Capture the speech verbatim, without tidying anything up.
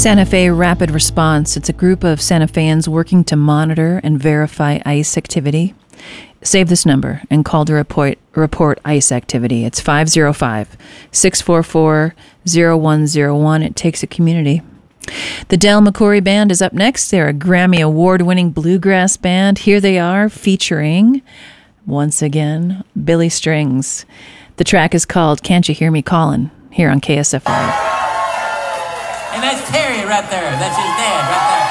Santa Fe Rapid Response. It's a group of Santa Feans working to monitor and verify ICE activity. Save this number and call to report, report ICE activity. It's five oh five, six four four, oh one oh one. It takes a community. The Del McCoury Band is up next. They're a Grammy Award-winning bluegrass band. Here they are featuring, once again, Billy Strings. The track is called Can't You Hear Me Callin', here on K S F R. And that's Terry right there. That's his dad right there.